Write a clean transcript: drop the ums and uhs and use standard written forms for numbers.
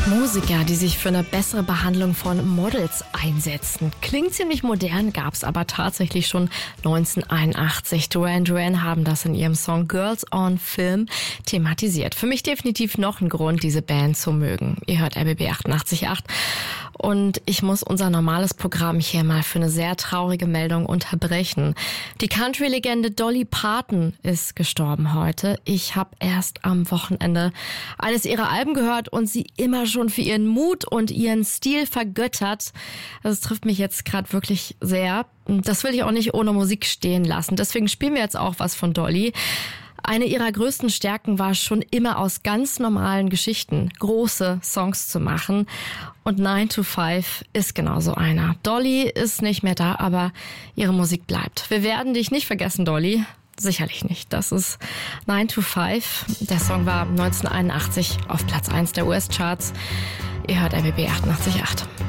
Musiker, die sich für eine bessere Behandlung von Models einsetzen. Klingt ziemlich modern, gab's aber tatsächlich schon 1981. Duran Duran haben das in ihrem Song Girls on Film thematisiert. Für mich definitiv noch ein Grund, diese Band zu mögen. Ihr hört RBB 88.8 und ich muss unser normales Programm hier mal für eine sehr traurige Meldung unterbrechen. Die Country-Legende Dolly Parton ist gestorben heute. Ich habe erst am Wochenende eines ihrer Alben gehört und sie immer schon für ihren Mut und ihren Stil vergöttert. Also es trifft mich jetzt gerade wirklich sehr. Das will ich auch nicht ohne Musik stehen lassen. Deswegen spielen wir jetzt auch was von Dolly. Eine ihrer größten Stärken war schon immer aus ganz normalen Geschichten große Songs zu machen. Und 9 to 5 ist genauso einer. Dolly ist nicht mehr da, aber ihre Musik bleibt. Wir werden dich nicht vergessen, Dolly. Sicherlich nicht. Das ist 9 to 5. Der Song war 1981 auf Platz 1 der US-Charts. Ihr hört RBB 88.8.